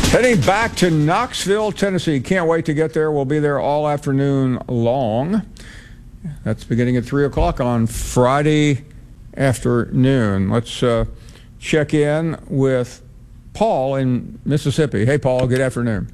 Heading back to Knoxville, Tennessee. Can't wait to get there. We'll be there all afternoon long. That's beginning at 3 o'clock on Friday afternoon. Let's check in with Paul in Mississippi. Hey, Paul, good afternoon.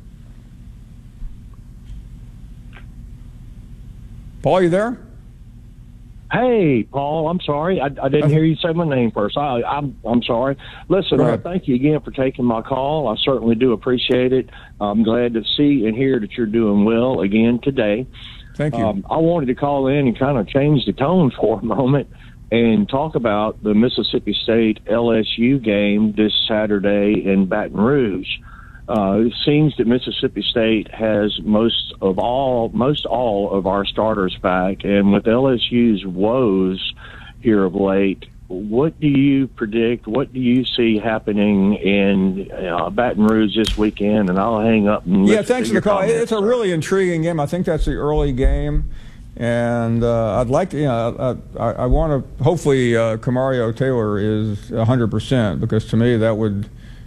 Paul, you there? Hey, Paul, I'm sorry. I didn't hear you say my name first. I'm sorry. Listen, thank you again for taking my call. I certainly do appreciate it. I'm glad to see and hear that you're doing well again today. Thank you. I wanted to call in and kind of change the tone for a moment and talk about the Mississippi State LSU game this Saturday in Baton Rouge. It seems that Mississippi State has most all of our starters back, and with LSU's woes here of late, what do you predict? What do you see happening in Baton Rouge this weekend? And I'll hang up. And thanks for the call. It's a really intriguing game. I think that's the early game, and I'd like to. I want to. Hopefully, Camario Taylor is 100%, because to me that would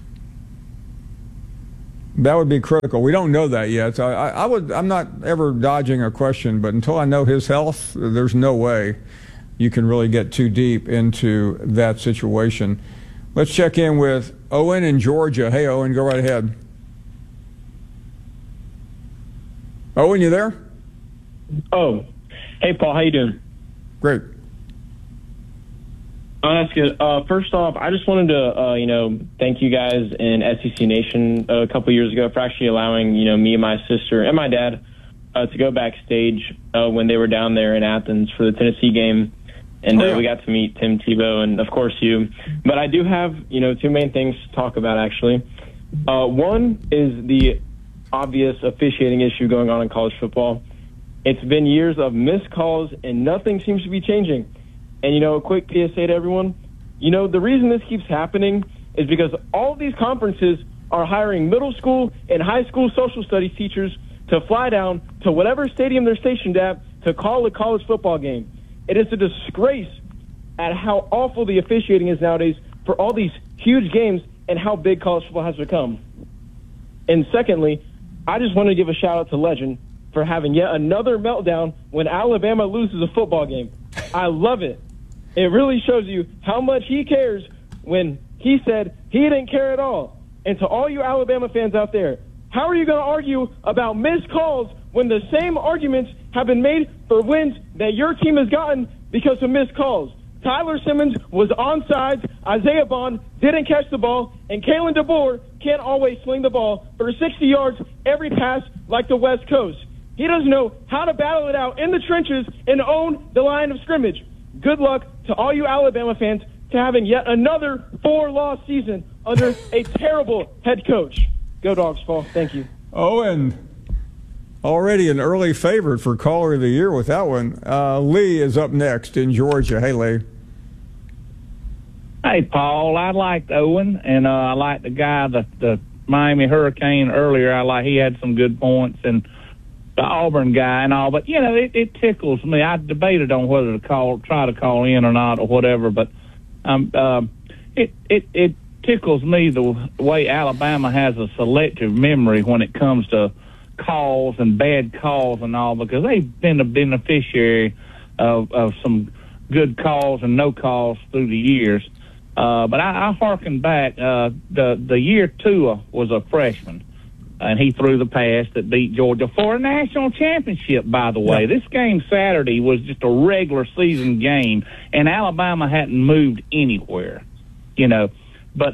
be critical. We don't know that yet. So I'm not ever dodging a question, but until I know his health, there's no way you can really get too deep into that situation. Let's check in with Owen in Georgia. Hey, Owen, go right ahead. Owen, you there? Oh, hey, Paul, how you doing? Great. That's good. First off, I just wanted to, thank you guys in SEC Nation a couple years ago for actually allowing, me and my sister and my dad to go backstage when they were down there in Athens for the Tennessee game. And we got to meet Tim Tebow and, of course, you. But I do have, two main things to talk about, actually. One is the obvious officiating issue going on in college football. It's been years of missed calls, and nothing seems to be changing. And, a quick PSA to everyone, the reason this keeps happening is because all these conferences are hiring middle school and high school social studies teachers to fly down to whatever stadium they're stationed at to call a college football game. It is a disgrace at how awful the officiating is nowadays for all these huge games and how big college football has become. And secondly, I just want to give a shout-out to Legend for having yet another meltdown when Alabama loses a football game. I love it. It really shows you how much he cares when he said he didn't care at all. And to all you Alabama fans out there, how are you going to argue about missed calls when the same arguments have been made for wins that your team has gotten because of missed calls? Tyler Simmons was onside, Isaiah Bond didn't catch the ball, and Kalen DeBoer can't always sling the ball for 60 yards every pass like the West Coast. He doesn't know how to battle it out in the trenches and own the line of scrimmage. Good luck to all you Alabama fans to having yet another 4-loss season under a terrible head coach. Go Dogs, Paul. Thank you. Owen, already an early favorite for Caller of the Year with that one. Lee is up next in Georgia. Hey, Lee. Hey, Paul. I liked Owen, and I liked the guy, the Miami Hurricane earlier. He had some good points, and the Auburn guy and all, but it tickles me. I debated on whether to try to call in or not or whatever, but it tickles me the way Alabama has a selective memory when it comes to calls and bad calls and all, because they've been a beneficiary of some good calls and no calls through the years. But I hearken back. The year Tua was a freshman, and he threw the pass that beat Georgia for a national championship, by the way. Yeah. This game Saturday was just a regular season game, and Alabama hadn't moved anywhere, But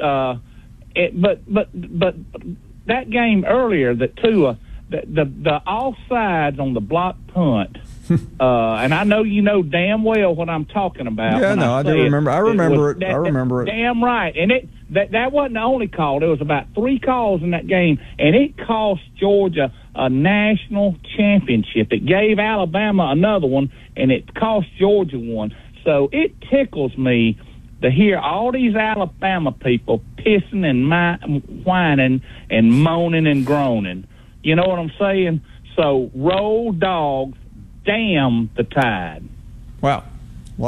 that game earlier that Tua, the offsides on the block punt, and I know you know damn well what I'm talking about. Yeah, no, I do remember. I remember it. I remember it. Damn right. And that wasn't the only call. There was about 3 calls in that game, and it cost Georgia a national championship. It gave Alabama another one, and it cost Georgia one. So it tickles me to hear all these Alabama people pissing and whining and moaning and groaning. You know what I'm saying? So roll Dogs, damn the Tide. Wow, a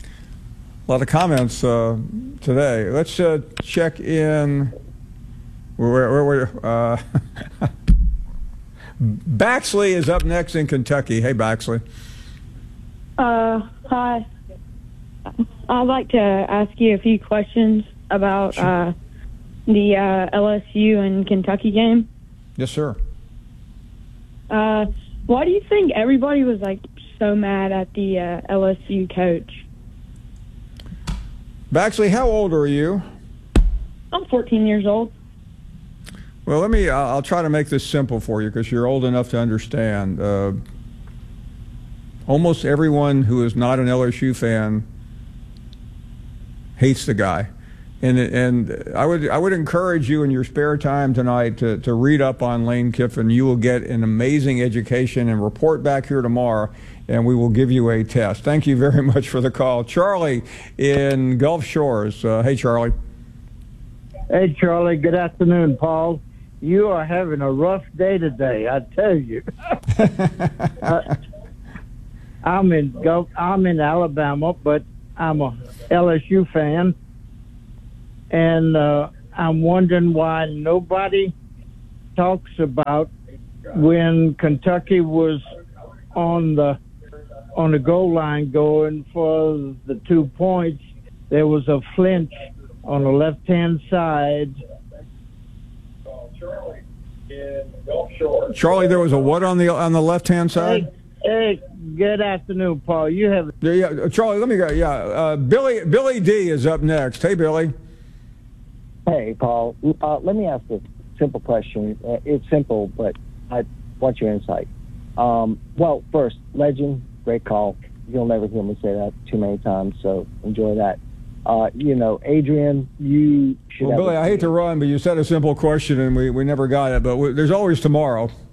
lot of comments today. Let's check in Baxley is up next in Kentucky. Hey, Baxley. Hi. I'd like to ask you a few questions about the LSU and Kentucky game. Yes, sir. Why do you think everybody was like so mad at the LSU coach? Baxley, how old are you? I'm 14 years old. Well, I'll try to make this simple for you because you're old enough to understand. Almost everyone who is not an LSU fan hates the guy. And I would encourage you in your spare time tonight to read up on Lane Kiffin. You will get an amazing education and report back here tomorrow, and we will give you a test. Thank you very much for the call. Charlie in Gulf Shores. Hey, Charlie. Hey, Charlie. Good afternoon, Paul. You are having a rough day today, I tell you. I'm in Alabama, but I'm a LSU fan, and I'm wondering why nobody talks about when Kentucky was on the goal line going for the 2 points. There was a flinch on the left-hand side. Charlie, there was a what on the left-hand side? Hey, good afternoon, Paul. You have Yeah, Charlie, let me go. Yeah, Billy D is up next. Hey, Billy. Hey, Paul. Let me ask a simple question. It's simple, but I want your insight. Well, first, legend, great call. You'll never hear me say that too many times, so enjoy that. Adrian, you should. Well, Billy, I hate to run, but you said a simple question, and we never got it. But there's always tomorrow.